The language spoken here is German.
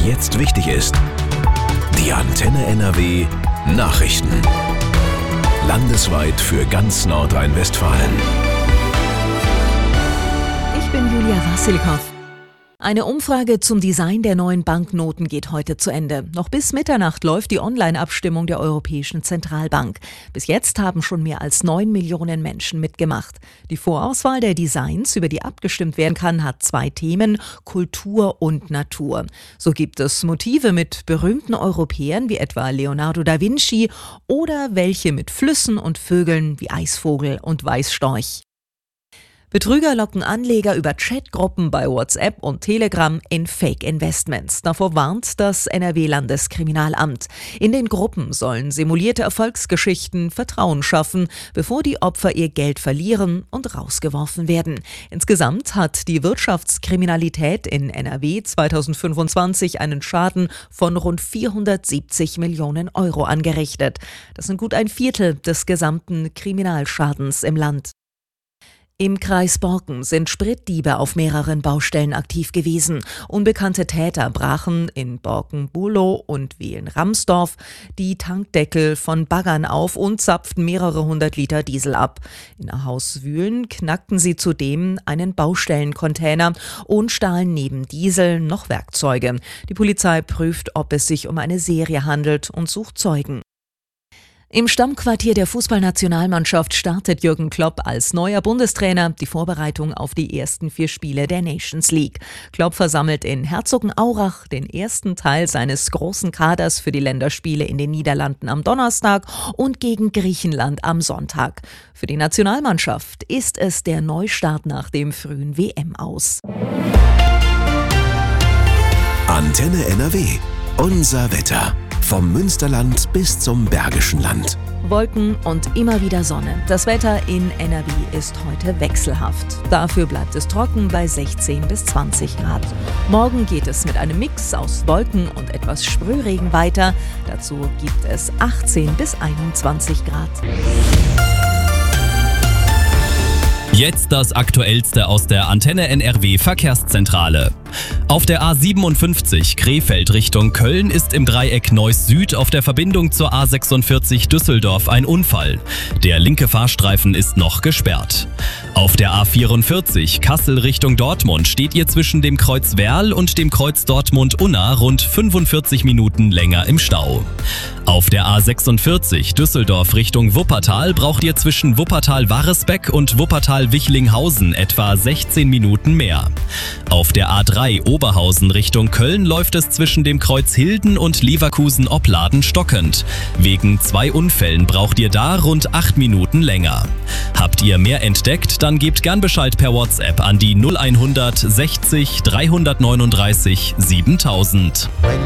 jetzt wichtig ist. Die Antenne NRW Nachrichten. Landesweit für ganz Nordrhein-Westfalen. Ich bin Julia Wassilkow. Eine Umfrage zum Design der neuen Banknoten geht heute zu Ende. Noch bis Mitternacht läuft die Online-Abstimmung der Europäischen Zentralbank. Bis jetzt haben schon mehr als 9 Millionen Menschen mitgemacht. Die Vorauswahl der Designs, über die abgestimmt werden kann, hat 2 Themen: Kultur und Natur. So gibt es Motive mit berühmten Europäern wie etwa Leonardo da Vinci oder welche mit Flüssen und Vögeln wie Eisvogel und Weißstorch. Betrüger locken Anleger über Chatgruppen bei WhatsApp und Telegram in Fake-Investments. Davor warnt das NRW-Landeskriminalamt. In den Gruppen sollen simulierte Erfolgsgeschichten Vertrauen schaffen, bevor die Opfer ihr Geld verlieren und rausgeworfen werden. Insgesamt hat die Wirtschaftskriminalität in NRW 2025 einen Schaden von rund 470 Millionen Euro angerichtet. Das sind gut ein Viertel des gesamten Kriminalschadens im Land. Im Kreis Borken sind Spritdiebe auf mehreren Baustellen aktiv gewesen. Unbekannte Täter brachen in Borken-Bulow und Wehlen-Ramsdorf die Tankdeckel von Baggern auf und zapften mehrere 100 Liter Diesel ab. In Hauswühlen knackten sie zudem einen Baustellencontainer und stahlen neben Diesel noch Werkzeuge. Die Polizei prüft, ob es sich um eine Serie handelt und sucht Zeugen. Im Stammquartier der Fußballnationalmannschaft startet Jürgen Klopp als neuer Bundestrainer die Vorbereitung auf die ersten 4 Spiele der Nations League. Klopp versammelt in Herzogenaurach den ersten Teil seines großen Kaders für die Länderspiele in den Niederlanden am Donnerstag und gegen Griechenland am Sonntag. Für die Nationalmannschaft ist es der Neustart nach dem frühen WM-Aus. Antenne NRW. Unser Wetter. Vom Münsterland bis zum Bergischen Land. Wolken und immer wieder Sonne. Das Wetter in NRW ist heute wechselhaft. Dafür bleibt es trocken bei 16 bis 20 Grad. Morgen geht es mit einem Mix aus Wolken und etwas Sprühregen weiter. Dazu gibt es 18 bis 21 Grad. Jetzt das Aktuellste aus der Antenne NRW Verkehrszentrale. Auf der A57 Krefeld Richtung Köln ist im Dreieck Neuss Süd auf der Verbindung zur A46 Düsseldorf ein Unfall. Der linke Fahrstreifen ist noch gesperrt. Auf der A44 Kassel Richtung Dortmund steht ihr zwischen dem Kreuz Werl und dem Kreuz Dortmund-Unna rund 45 Minuten länger im Stau. Auf der A46 Düsseldorf Richtung Wuppertal braucht ihr zwischen Wuppertal-Warresbeck und Wuppertal-Wichlinghausen etwa 16 Minuten mehr. Auf der A3 Oberhausen Richtung Köln läuft es zwischen dem Kreuz Hilden und Leverkusen-Opladen stockend. Wegen 2 Unfällen braucht ihr da rund 8 Minuten länger. Habt ihr mehr entdeckt, dann gebt gern Bescheid per WhatsApp an die 0100 60 339 7000.